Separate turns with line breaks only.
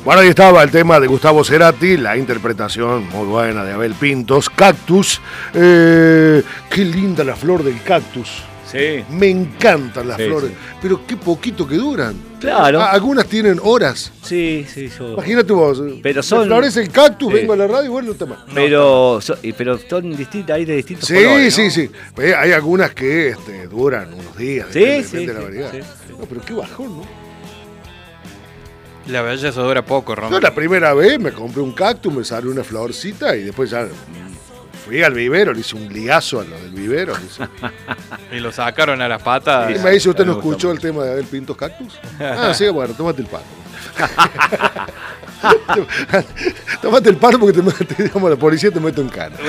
Bueno, ahí estaba el tema de Gustavo Cerati, la interpretación muy buena de Abel Pintos, Cactus. Qué linda la flor del cactus.
Sí.
Me encantan las flores,
sí.
pero qué poquito que duran.
Claro.
Algunas tienen horas.
Sí.
Imagínate vos.
Pero son.
Florece el cactus,
Sí.
vengo a la radio y bueno, no tema.
Pero son distintas, hay de distintos colores, ¿no?
Sí. Hay algunas que duran unos días. Depende de la variedad.
Sí.
No, pero qué bajón, ¿no?
La belleza dura poco, Román.
Yo la primera vez me compré un cactus, me salió una florcita y después ya fui al vivero, le hice un ligazo a lo del vivero.
Y lo sacaron a las patas.
Y me dice, ¿usted no
me gusta
escuchó
mucho.
el tema de Abel Pintos Cactus? Sí, bueno, tómate el palo. Tómate el palo porque digamos, la policía te mete en cana.